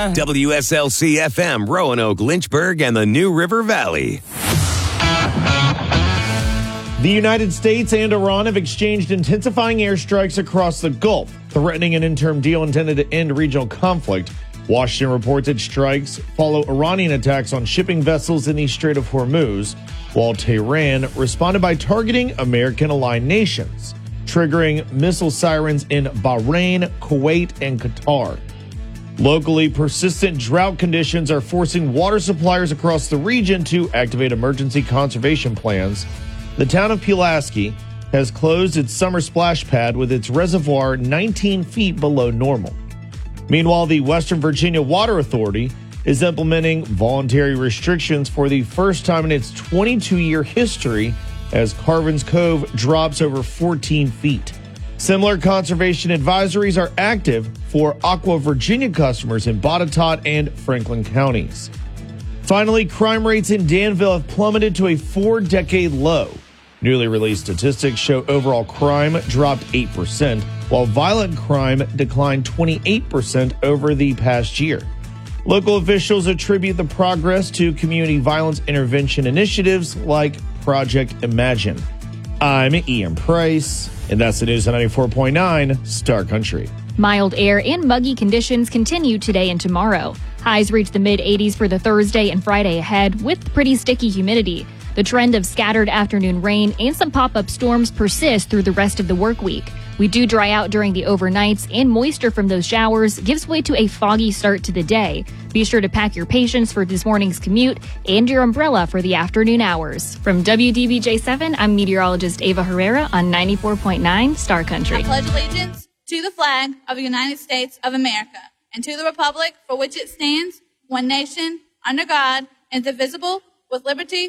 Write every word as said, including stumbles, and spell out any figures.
W S L C F M, Roanoke, Lynchburg, and the New River Valley. The United States and Iran have exchanged intensifying airstrikes across the Gulf, threatening an interim deal intended to end regional conflict. Washington reports its strikes follow Iranian attacks on shipping vessels in the Strait of Hormuz, while Tehran responded by targeting American-aligned nations, triggering missile sirens in Bahrain, Kuwait, and Qatar. Locally, persistent drought conditions are forcing water suppliers across the region to activate emergency conservation plans. The town of Pulaski has closed its summer splash pad with its reservoir nineteen feet below normal. Meanwhile, the Western Virginia Water Authority is implementing voluntary restrictions for the first time in its twenty-two-year history as Carvin's Cove drops over fourteen feet. Similar conservation advisories are active for Aqua Virginia customers in Botetourt and Franklin counties. Finally, crime rates in Danville have plummeted to a four-decade low. Newly released statistics show overall crime dropped eight percent, while violent crime declined twenty-eight percent over the past year. Local officials attribute the progress to community violence intervention initiatives like Project Imagine. I'm Ian Price, and that's the news on ninety-four point nine Star Country. Mild air and muggy conditions continue today and tomorrow. Highs reach the mid eighties for the Thursday and Friday ahead with pretty sticky humidity. The trend of scattered afternoon rain and some pop-up storms persist through the rest of the work week. We do dry out during the overnights, and moisture from those showers gives way to a foggy start to the day. Be sure to pack your patience for this morning's commute and your umbrella for the afternoon hours. From W D B J seven, I'm meteorologist Ava Herrera on ninety-four point nine Star Country. I pledge allegiance to the flag of the United States of America and to the republic for which it stands, one nation, under God, indivisible, with liberty